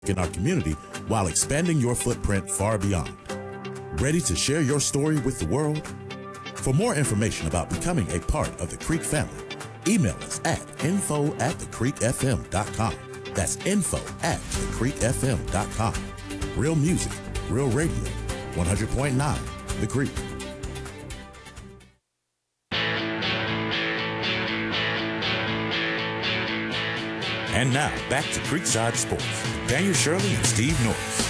in our community while expanding your footprint far beyond. Ready to share your story with the world? For more information about becoming a part of the Creek family, email us at info@thecreekfm.com. That's info@thecreekfm.com. Real music, real radio, 100.9 The Creek. And now, back to Creekside Sports. Daniel Shirley and Steve Norris.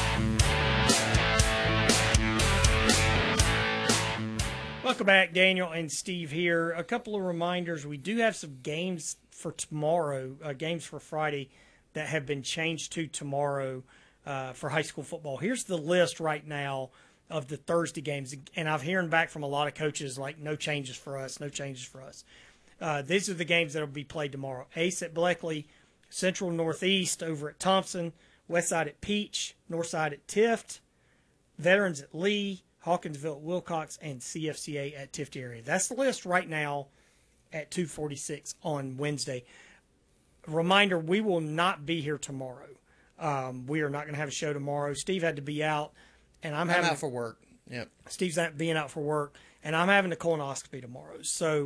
Welcome back, Daniel and Steve here. A couple of reminders. We do have some games for tomorrow, games for Friday that have been changed to tomorrow for high school football. Here's the list right now of the Thursday games. And I've hearing back from a lot of coaches like, no changes for us, no changes for us. These are the games that will be played tomorrow. Ace at Bleckley, Central Northeast over at Thompson, Westside at Peach, Northside at Tift, Veterans at Lee, Hawkinsville at Wilcox, and CFCA at Tift area. That's the list right now at 2:46 on Wednesday. Reminder, we will not be here tomorrow. We are not going to have a show tomorrow. Steve had to be out, and I'm out for work. Yep. Steve's being out for work, and I'm having a colonoscopy tomorrow. So,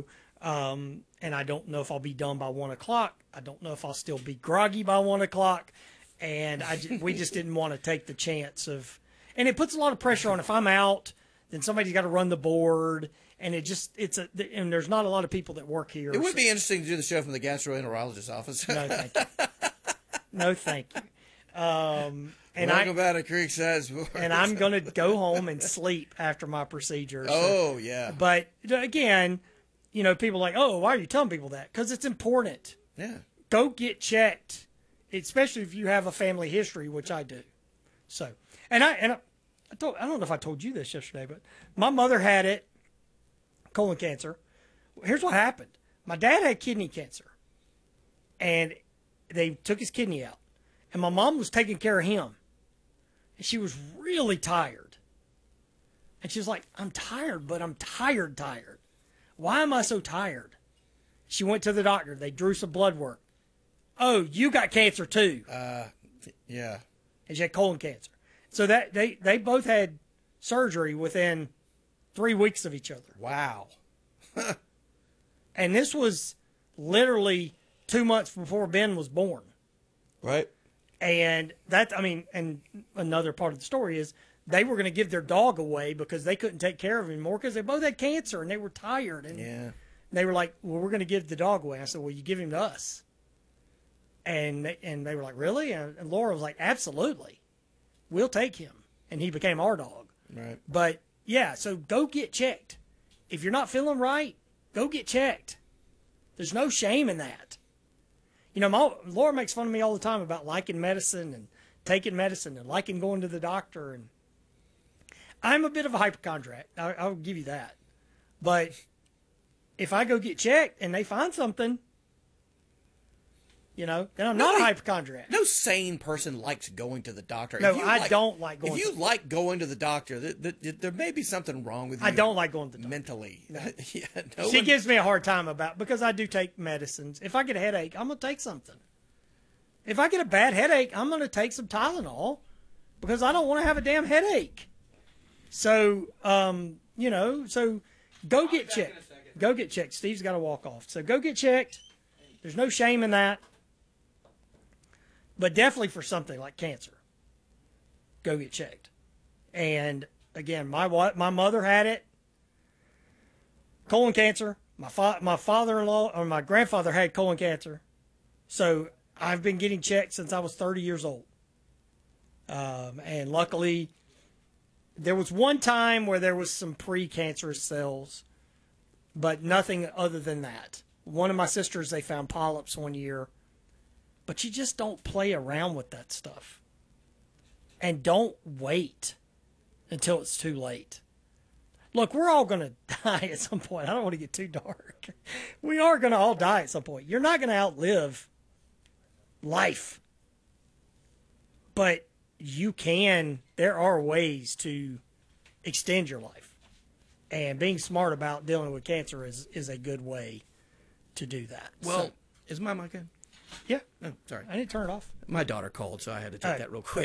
and I don't know if I'll be done by 1 o'clock. I don't know if I'll still be groggy by 1 o'clock. And we just didn't want to take the chance of, and it puts a lot of pressure on. If I'm out, then somebody's got to run the board, and and there's not a lot of people that work here. It would be interesting to do the show from the gastroenterologist's office. No, thank you. No, thank you. And welcome back to Creekside Sports. And I'm going to go home and sleep after my procedure. Oh, yeah. But again, people are like, oh, why are you telling people that? Because it's important. Yeah. Go get checked, especially if you have a family history, which I do. So, I don't know if I told you this yesterday, but my mother had it, colon cancer. Here's what happened. My dad had kidney cancer, and they took his kidney out, and my mom was taking care of him, and she was really tired. And she was like, I'm tired, but I'm tired. Why am I so tired? She went to the doctor. They drew some blood work. Oh, you got cancer too. Yeah. And she had colon cancer. So that they both had surgery within 3 weeks of each other. Wow. And this was literally 2 months before Ben was born. Right. And and another part of the story is they were going to give their dog away because they couldn't take care of him anymore because they both had cancer and they were tired. And they were like, well, we're going to give the dog away. I said, well, you give him to us. And they were like, really? And Laura was like, absolutely. We'll take him. And he became our dog. Right. But, yeah, so go get checked. If you're not feeling right, go get checked. There's no shame in that. Laura makes fun of me all the time about liking medicine and taking medicine and liking going to the doctor. And I'm a bit of a hypochondriac. I'll give you that. But if I go get checked and they find something, then I'm not a hypochondriac. No sane person likes going to the doctor. No, I don't like going. If you like going to the doctor, there may be something wrong with you. I don't like going to the doctor. Mentally. No. She gives me a hard time because I do take medicines. If I get a headache, I'm going to take something. If I get a bad headache, I'm going to take some Tylenol because I don't want to have a damn headache. So, so go get checked. Go get checked. Steve's got to walk off. So go get checked. There's no shame in that. But definitely for something like cancer, go get checked. And again, my mother had it, colon cancer. My father-in-law or my grandfather had colon cancer. So I've been getting checked since I was 30 years old. And luckily, there was one time where there was some precancerous cells, but nothing other than that. One of my sisters, they found polyps one year. But you just don't play around with that stuff. And don't wait until it's too late. Look, we're all going to die at some point. I don't want to get too dark. We are going to all die at some point. You're not going to outlive life. But there are ways to extend your life. And being smart about dealing with cancer is a good way to do that. Well, is my mic in? Yeah. Oh, sorry. I didn't turn it off. My daughter called, so I had to take that real quick.